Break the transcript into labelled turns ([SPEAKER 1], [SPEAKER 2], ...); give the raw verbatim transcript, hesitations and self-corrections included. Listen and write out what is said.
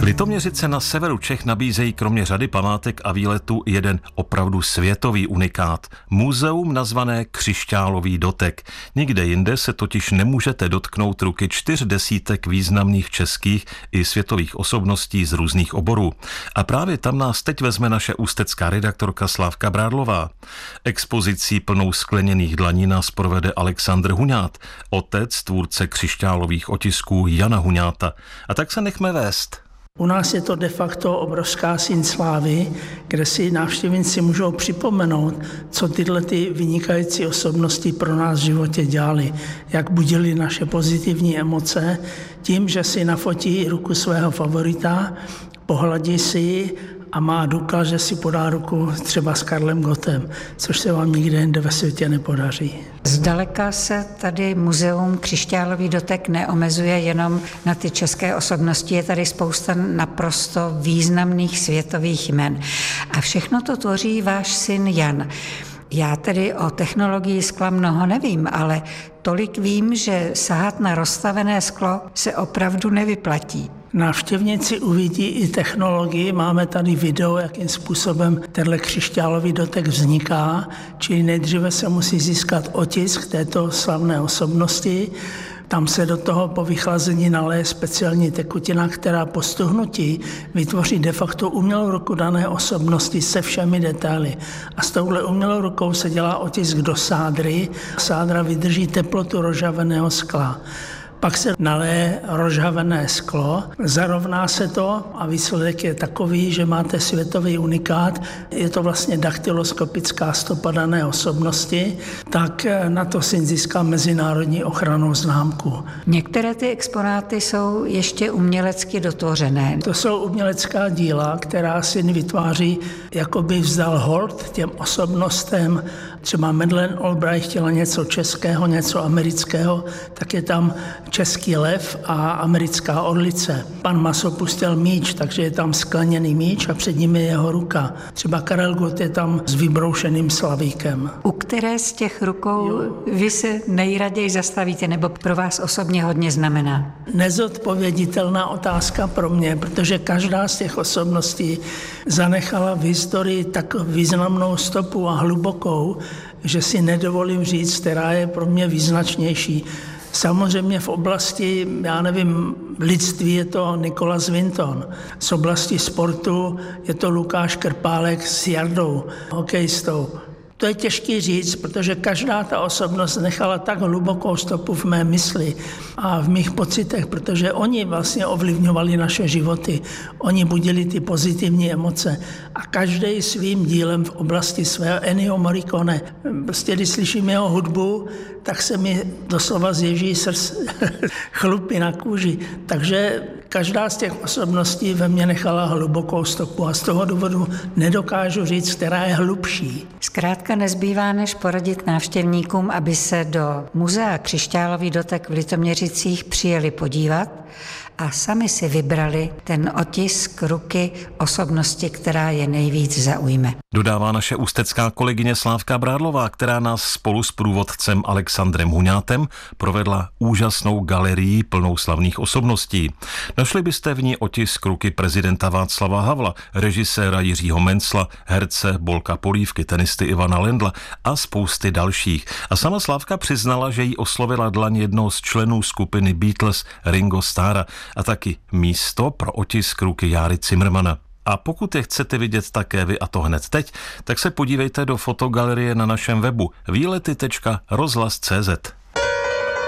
[SPEAKER 1] Litoměřice na severu Čech nabízejí kromě řady památek a výletů jeden opravdu světový unikát. Muzeum nazvané Křišťálový dotek. Nikde jinde se totiž nemůžete dotknout ruky čtyř desítek významných českých i světových osobností z různých oborů. A právě tam nás teď vezme naše ústecká redaktorka Slávka Brádlová. Expozicí plnou skleněných dlaní nás provede Alexandr Huňát, otec tvůrce křišťálových otisků Jana Huňáta. A tak se nechme vést.
[SPEAKER 2] U nás je to de facto obrovská síň slávy, kde si návštěvníci můžou připomenout, co tyhle ty vynikající osobnosti pro nás v životě dělali, jak budili naše pozitivní emoce tím, že si nafotí ruku svého favorita, pohladí si ji a má důkaz, že si podá ruku třeba s Karlem Gottem, což se vám nikde jinde ve světě nepodaří.
[SPEAKER 3] Zdaleka se tady muzeum Křišťálový dotek neomezuje jenom na ty české osobnosti, je tady spousta naprosto významných světových jmen. A všechno to tvoří váš syn Jan. Já tedy o technologii skla mnoho nevím, ale tolik vím, že sahat na rozstavené sklo se opravdu nevyplatí.
[SPEAKER 2] Návštěvníci uvidí i technologii, máme tady video, jakým způsobem tenhle křišťálový dotek vzniká, čili nejdříve se musí získat otisk této slavné osobnosti. Tam se do toho po vychlazení naleje speciální tekutina, která po stuhnutí vytvoří de facto umělou ruku dané osobnosti se všemi detaily. A s touhle umělou rukou se dělá otisk do sádry. Sádra vydrží teplotu rozžhaveného skla. Pak se naleje rozžhavené sklo, zarovná se to a výsledek je takový, že máte světový unikát. Je to vlastně daktyloskopická stopa dané osobnosti, tak na to syn získá mezinárodní ochrannou známku.
[SPEAKER 3] Některé ty exponáty jsou ještě umělecky dotvořené.
[SPEAKER 2] To jsou umělecká díla, která syn vytváří, jako by vzdal hold těm osobnostem. Třeba Madeleine Albright chtěla něco českého, něco amerického, tak je tam český lev a americká orlice. Pan Maso pustil míč, takže je tam skleněný míč a před ním je jeho ruka. Třeba Karel Gott je tam s vybroušeným slavíkem.
[SPEAKER 3] U které z těch rukou jo. Vy se nejraději zastavíte, nebo pro vás osobně hodně znamená?
[SPEAKER 2] Nezodpověditelná otázka pro mě, protože každá z těch osobností zanechala v historii tak významnou stopu a hlubokou, že si nedovolím říct, která je pro mě význačnější. Samozřejmě v oblasti, já nevím, lidství je to Nicholas Winton. Z oblasti sportu je to Lukáš Krpálek s Jardou, hokejistou. To je těžký říct, protože každá ta osobnost nechala tak hlubokou stopu v mé mysli a v mých pocitech, protože oni vlastně ovlivňovali naše životy. Oni budili ty pozitivní emoce a každý svým dílem v oblasti svého Ennio Morricone. Prostě když slyším jeho hudbu, tak se mi doslova zježí srdce chlupy na kůži. Takže každá z těch osobností ve mně nechala hlubokou stopu a z toho důvodu nedokážu říct, která je hlubší.
[SPEAKER 3] Zkrátka nezbývá, než poradit návštěvníkům, aby se do muzea Křišťálový dotek v Litoměřicích přijeli podívat a sami si vybrali ten otisk ruky osobnosti, která je nejvíc zaujme.
[SPEAKER 1] Dodává naše ústecká kolegyně Slávka Brádlová, která nás spolu s průvodcem Alexandrem Huňátem provedla úžasnou galerii plnou slavných osobností. Našli byste v ní otisk ruky prezidenta Václava Havla, režiséra Jiřího Mencla, herce Bolka Polívky, tenisty Ivana Lendla a spousty dalších. A sama Slávka přiznala, že jí oslovila dlaň jednoho z členů skupiny Beatles Ringo Starra a taky místo pro otisk ruky Járy Cimrmana. A pokud je chcete vidět také vy, a to hned teď, tak se podívejte do fotogalerie na našem webu výlety tečka rozhlas tečka cé zet.